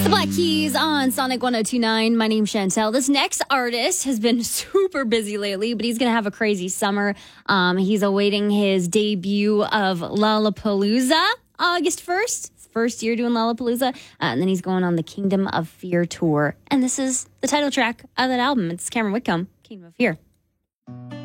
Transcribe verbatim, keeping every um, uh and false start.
The Black Keys on Sonic one oh two point nine. My name's Chantel. This next artist has been super busy lately, but he's going to have a crazy summer. Um, he's awaiting his debut of Lollapalooza August first. First year doing Lollapalooza. Uh, and then he's going on the Kingdom of Fear tour. And this is the title track of that album. It's Cameron Whitcomb, Kingdom of Fear.